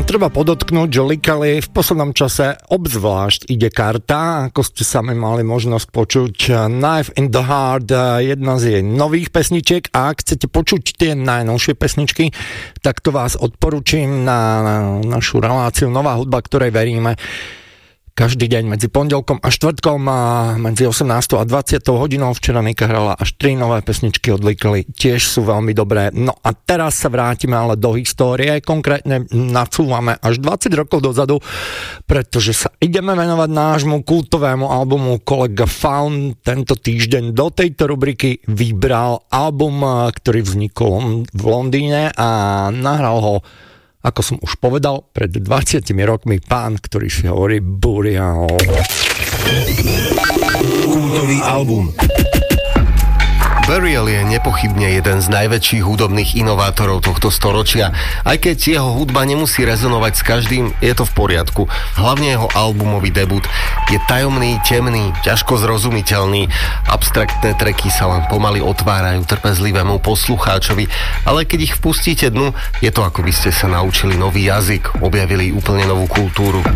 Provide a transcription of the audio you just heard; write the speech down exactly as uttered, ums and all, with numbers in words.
treba podotknúť, že Likali v poslednom čase obzvlášť ide karta, ako ste sami mali možnosť počuť Knife in the Heart, jedna z jej nových pesničiek, a ak chcete počuť tie najnovšie pesničky, tak to vás odporúčim na, na našu reláciu Nová hudba, ktorej veríme každý deň medzi pondelkom a štvrtkom a medzi osemnástou a dvadsiatou hodinou. Včera Nika hrala až tri nové pesničky od Likali, tiež sú veľmi dobré. No a teraz sa vrátime ale do histórie, konkrétne nacúvame až dvadsať rokov dozadu, pretože sa ideme venovať nášmu kultovému albumu. Kolega Faun tento týždeň do tejto rubriky vybral album, ktorý vznikol v Londýne a nahral ho, ako som už povedal, pred dvadsiatimi rokmi pán, ktorý si hovorí Burial. Kultový album. Burial je nepochybne jeden z najväčších hudobných inovátorov tohto storočia. Aj keď jeho hudba nemusí rezonovať s každým, je to v poriadku. Hlavne jeho albumový debut je tajomný, temný, ťažko zrozumiteľný. Abstraktné tracky sa len pomaly otvárajú trpezlivému poslucháčovi, ale keď ich vpustíte dnu, je to, ako by ste sa naučili nový jazyk, objavili úplne novú kultúru.